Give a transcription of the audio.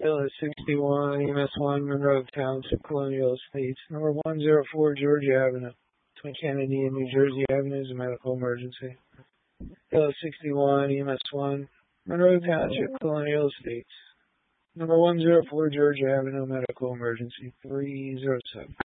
LS 61, EMS 1, Monroe Township, Colonial Estates. Number 104, Georgia Avenue. Between Kennedy and New Jersey Avenues, a medical emergency. LS 61, EMS 1, Monroe Township, Colonial Estates. Number 104, Georgia Avenue, medical emergency. 307.